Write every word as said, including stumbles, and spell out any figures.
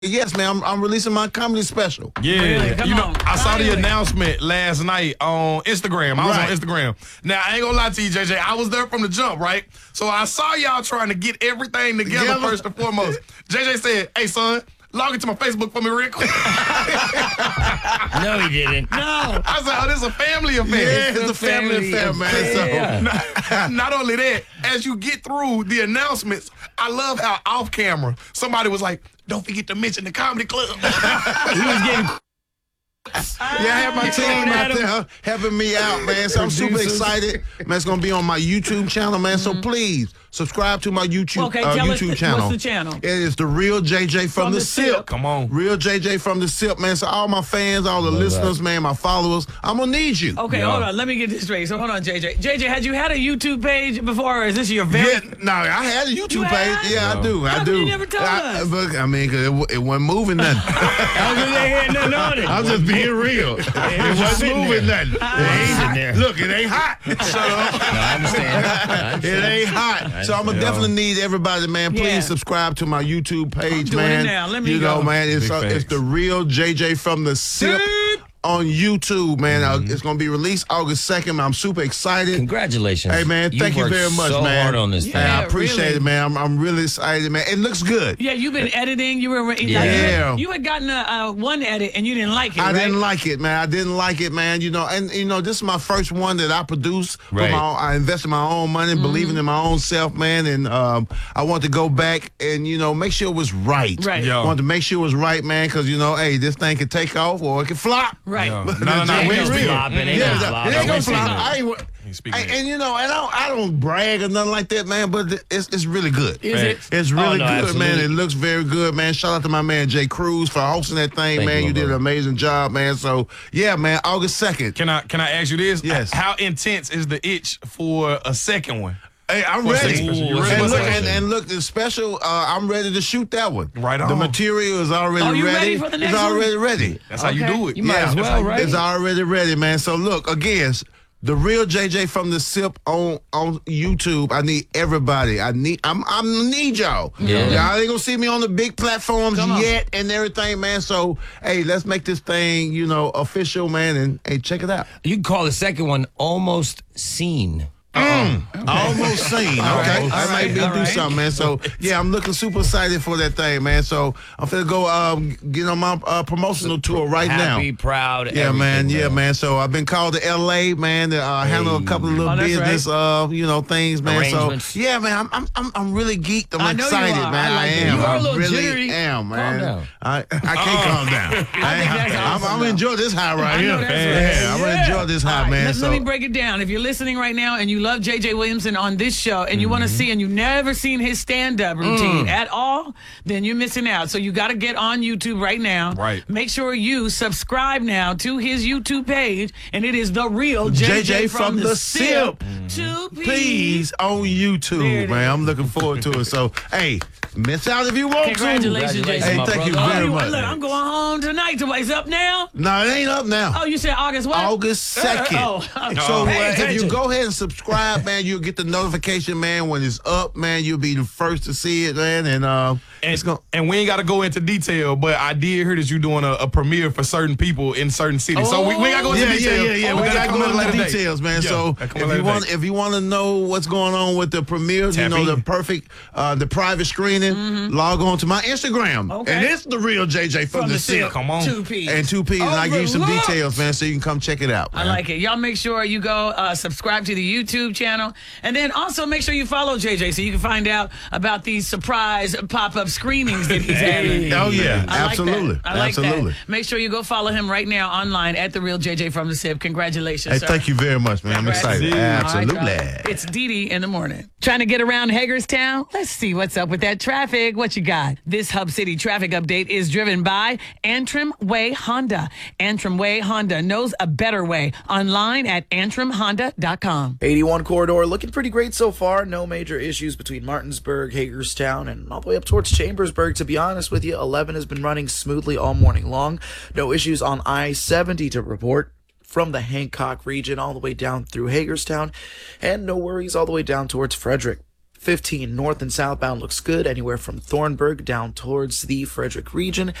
Yes, man. I'm, I'm releasing my comedy special. Yeah, Really? Come you know, on. I saw the Finally. announcement last night on Instagram. I was Right. on Instagram. Now, I ain't gonna lie to you, J J. I was there from the jump, right? So I saw y'all trying to get everything together Together. first and foremost. J J said, "Hey, son, log into my Facebook for me real quick." No, he didn't. No. I said, "Oh, this is a family Yeah, event." it's a family affair, man. So, Yeah. Not only that, as you get through the announcements, I love how off camera somebody was like, "Don't forget to mention the comedy club." He was getting yeah, I have my team out there helping me out, man. So I'm super Producers. excited. Man, it's going to be on my YouTube channel, man. So please subscribe to my YouTube, Okay, uh, tell us YouTube the- channel. what's the channel? It is The Real J J from, From the, the Sip. Sip. Come on. Real J J from the Sip, man. So all my fans, all the listeners, man, my followers, I'm going to need you. Okay, Yeah. hold on. Let me get this straight. So hold on, J J. J J, had you had a YouTube page before, or is this your very? Yeah, no, I had a YouTube You page. had? Yeah, I do. How I come do. you never told I, us? But, I mean, 'cause it, wa- it wasn't moving nothing. I was just ain't nothing on it. I'm just being real. It wasn't moving nothing. It ain't sitting there. Look, it ain't hot. Shut up. No, I understand. I It understand. ain't hot. So I'm gonna definitely need everybody, man. Please Yeah. subscribe to my YouTube page, doing man. it now. Let me you know, go. man, it's Big uh, it's facts. the Real J J from the Sip on YouTube, man. Uh, it's gonna be released August second. I'm super excited. Congratulations. Hey, man, thank you worked very much, so man. hard on this Yeah. thing. And I Yeah, appreciate really. it, man. I'm, I'm really excited, man. It looks good. Yeah, you've been editing. You were. Like, Yeah. You had gotten a, uh, one edit and you didn't like it. I right? didn't like it, man. I didn't like it, man. You know, and you know, this is my first one that I produced. For Right. my own, I invested my own money, Mm-hmm. believing in my own self, man. And um, I want to go back and you know make sure it was right. Right. Yeah. I want to make sure it was right, man, because you know, hey, this thing could take off or it could flop. Right. Yeah. No, no, no. Ain't We no ain't speaking. flop. It ain't Yeah, no it flop. ain't I gonna wouldn't say flop. that. I ain't, Ain't speaking. and, and you know, and I don't, I don't brag or nothing like that, man. But it's it's really good. Is it? It's really Oh, no, good, man. absolutely. It looks very good, man. Shout out to my man Jay Cruz for hosting that thing, Thank man. you, You, my did an brother. amazing job, man. So yeah, man. August second. Can I can I ask you this? Yes. How intense is the itch for a second one? Hey, I'm What's ready. that special? You And ready? look, What's that and, special? and look, the special. Uh, I'm ready to shoot that one. Right The on. material is already Oh, you ready. ready for the next it's one? already ready. That's how you Okay. do it. You might as That's well, how you right? do It's already ready, man. So look, again, the Real J J from the Sip on on YouTube. I need everybody. I need. I'm. I'm need y'all. Yeah. Y'all ain't gonna see me on the big platforms Come on. yet and everything, man. So hey, let's make this thing, you know, official, man. And hey, check it out. You can call the second one Almost Seen. Almost seen. Okay, right, I all might right, be all do right. something, man. So yeah, I'm looking super excited for that thing, man. So I'm finna go um, get on my uh, promotional tour right Happy, now. proud. Yeah, everything, man. Yeah, man. So I've been called to L A, man, to uh, handle a couple of little Oh, that's business, uh, you know, things, man. So Arrangements. yeah, man. I'm I'm I'm, I'm really geeked. I'm I know you excited, are. man. I like I it. am. You are a I little really jittery. am, man. down. I I can't calm down. think that's I'm, awesome, I'm though. enjoy this high right I know here. that's Yeah, right. I'm gonna Yeah. enjoy this high, All right, man. Let, so let me break it down. If you're listening right now and you love J J Williamson on this show and you want to see and you've never seen his stand-up routine at all, then you're missing out. So you got to get on YouTube right now. Right. Make sure you subscribe now to his YouTube page, and it is The Real J J, J J from, from the, the Sip. Sip. Two P. please on There YouTube, it man. is. I'm looking forward to it. So, hey, miss out if you want Congratulations, to. J J. Hey, my thank you brother. very Oh, much. look, I'm going home tonight. To It's up now? No, it ain't up now. Oh, you said August what? August second. Uh, oh, So pay uh, if attention. you go ahead and subscribe, man, you'll get the notification, man, when it's up, man. You'll be the first to see it, man. And uh, And, it's going and we ain't got to go into detail, but I did hear that you're doing a, a premiere for certain people in certain cities. so we, we ain't got to go into yeah, yeah, detail. yeah, yeah. But We that'll gotta come go at a into later the date. details, man. Yeah, so that'll come at if a you later want, date. if you want to know what's going on with the premiere, you Tap know, the in. perfect, uh, the private screening, log on to my Instagram, Okay. and it's the Real J J from, From the the Sip. Sip. Come on. Two P. And two P's, and I give you some Overlooked. details, man, so you can come check it out. I Man. like it. Y'all make sure you go uh, subscribe to the YouTube channel. And then also make sure you follow J J so you can find out about these surprise pop-up screenings that he's having. Oh yeah, I like absolutely, that. I like absolutely. that. Make sure you go follow him right now online at The Real J J from the Sip. Congratulations, Hey, sir. thank you very much, man. I'm excited. Congratulations. Absolutely. All right, y'all. It's Dee Dee in the morning. Trying to get around Hagerstown? Let's see what's up with that traffic. What you got? This Hub City traffic update is driven by Antrim Way Honda. Antrim Way Honda knows a better way. Online at antrim honda dot com. eighty-one corridor looking pretty great so far. No major issues between Martinsburg, Hagerstown, and all the way up towards Chambersburg. To be honest with you, eleven has been running smoothly all morning long. No issues on I seventy to report from the Hancock region all the way down through Hagerstown, and no worries all the way down towards Frederick. fifteen north and southbound looks good anywhere from Thornburg down towards the Frederick region.